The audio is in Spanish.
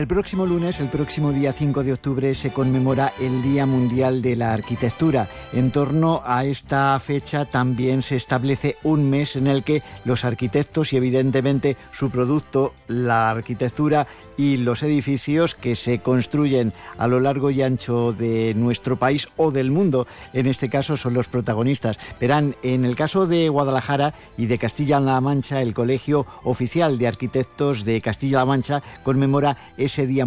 El próximo lunes, el próximo día 5 de octubre, se conmemora el Día Mundial de la Arquitectura. En torno a esta fecha también se establece un mes en el que los arquitectos y evidentemente su producto, la arquitectura y los edificios que se construyen a lo largo y ancho de nuestro país o del mundo, en este caso, son los protagonistas. Verán, en el caso de Guadalajara y de Castilla-La Mancha, el Colegio Oficial de Arquitectos de Castilla-La Mancha conmemora ese Día